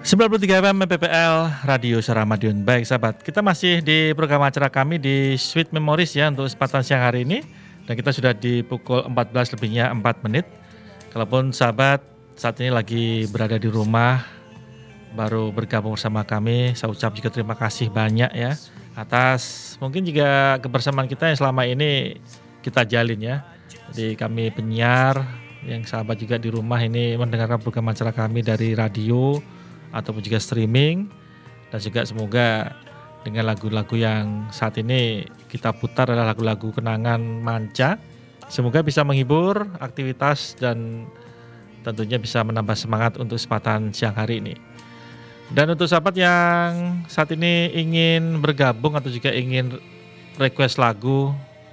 93 FM PPL Radio Suara Madiun. Baik sahabat, kita masih di program acara kami di Sweet Memories ya untuk kesempatan siang hari ini. Dan kita sudah di pukul 14 lebihnya 4 menit. Kalaupun sahabat saat ini lagi berada di rumah, baru bergabung bersama kami, saya ucap juga terima kasih banyak ya atas mungkin juga kebersamaan kita yang selama ini kita jalin ya. Jadi kami penyiar yang sahabat juga di rumah ini mendengarkan program acara kami dari radio ataupun juga streaming, dan juga semoga dengan lagu-lagu yang saat ini kita putar adalah lagu-lagu kenangan manca, semoga bisa menghibur aktivitas dan tentunya bisa menambah semangat untuk kesempatan siang hari ini. Dan untuk sahabat yang saat ini ingin bergabung atau juga ingin request lagu,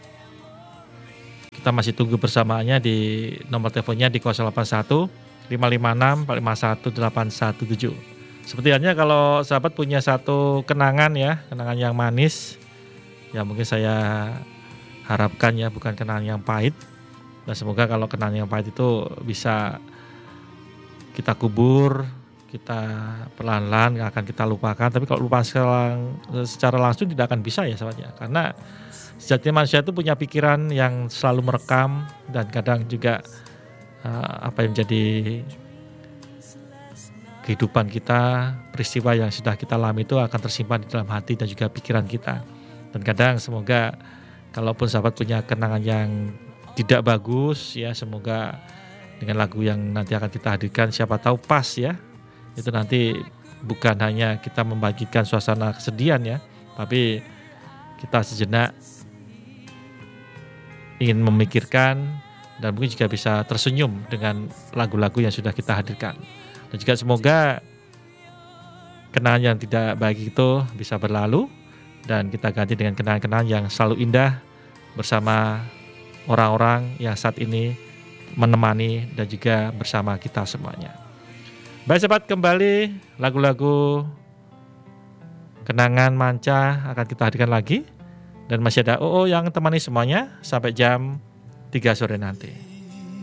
kita masih tunggu bersamaannya di nomor teleponnya di 081 556 451 817. Seperti halnya kalau sahabat punya satu kenangan ya, kenangan yang manis, ya mungkin saya harapkan ya bukan kenangan yang pahit. Dan semoga kalau kenangan yang pahit itu bisa kita kubur, kita perlahan-lahan akan kita lupakan. Tapi kalau lupa secara langsung tidak akan bisa ya sahabat ya, karena sejatinya manusia itu punya pikiran yang selalu merekam, dan kadang juga apa yang menjadi kehidupan kita, peristiwa yang sudah kita alami itu akan tersimpan di dalam hati dan juga pikiran kita. Dan kadang semoga kalaupun sahabat punya kenangan yang tidak bagus ya, semoga dengan lagu yang nanti akan kita hadirkan siapa tahu pas ya, itu nanti bukan hanya kita membagikan suasana kesedihan ya, tapi kita sejenak ingin memikirkan dan mungkin juga bisa tersenyum dengan lagu-lagu yang sudah kita hadirkan. Dan juga semoga kenangan yang tidak baik itu bisa berlalu dan kita ganti dengan kenangan-kenangan yang selalu indah bersama orang-orang yang saat ini menemani dan juga bersama kita semuanya. Baik sahabat, kembali lagu-lagu kenangan manca akan kita hadirkan lagi, dan masih ada OO yang temani semuanya sampai jam 3 sore nanti.